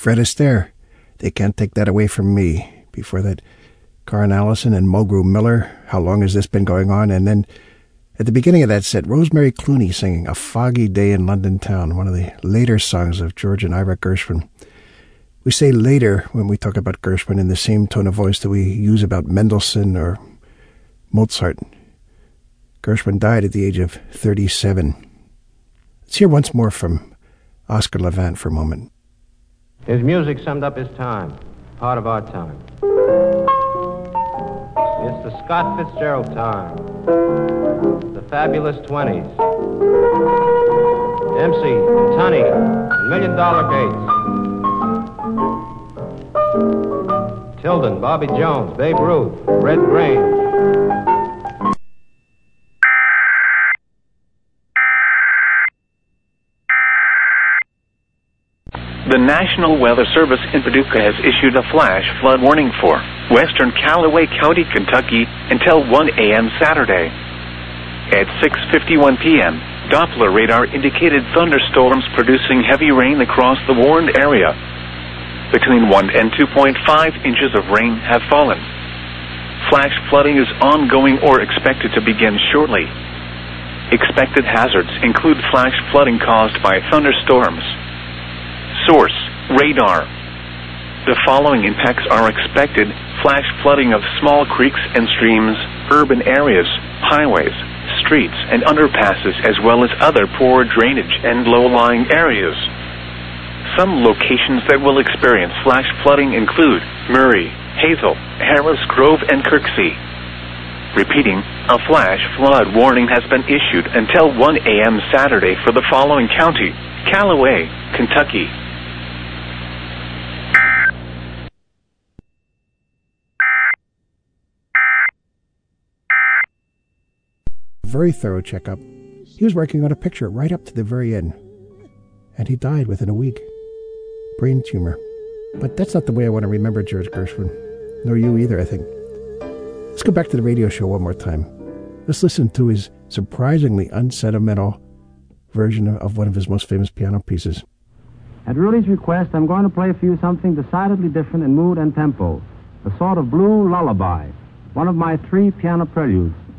Fred Astaire, They Can't Take That Away From Me. Before that, Karen Allison and Mulgrew Miller, How Long Has This Been Going On? And then at the beginning of that set, Rosemary Clooney singing A Foggy Day in London Town, one of the later songs of George and Ira Gershwin. We say later when we talk about Gershwin in the same tone of voice that we use about Mendelssohn or Mozart. Gershwin died at the age of 37. Let's hear once more from Oscar Levant for a moment. His music summed up his time, part of our time. It's the Scott Fitzgerald time, the fabulous 20s. MC and Tunny and $1 Million Gates. Tilden, Bobby Jones, Babe Ruth, Red Grange. The National Weather Service in Paducah has issued a flash flood warning for western Callaway County, Kentucky until 1 a.m. Saturday. At 6:51 p.m., Doppler radar indicated thunderstorms producing heavy rain across the warned area. Between 1 and 2.5 inches of rain have fallen. Flash flooding is ongoing or expected to begin shortly. Expected hazards include flash flooding caused by thunderstorms. Source: radar. The following impacts are expected: flash flooding of small creeks and streams, urban areas, highways, streets, and underpasses, as well as other poor drainage and low-lying areas. Some locations that will experience flash flooding include Murray, Hazel, Harris Grove, and Kirksey. Repeating, a flash flood warning has been issued until 1 a.m. Saturday for the following county: Callaway, Kentucky. Very thorough checkup. He was working on a picture right up to the very end. And he died within a week. Brain tumor. But that's not the way I want to remember George Gershwin. Nor you either, I think. Let's go back to the radio show one more time. Let's listen to his surprisingly unsentimental version of one of his most famous piano pieces. At Rudy's request, I'm going to play for you something decidedly different in mood and tempo. A sort of blue lullaby. One of my 3 piano preludes.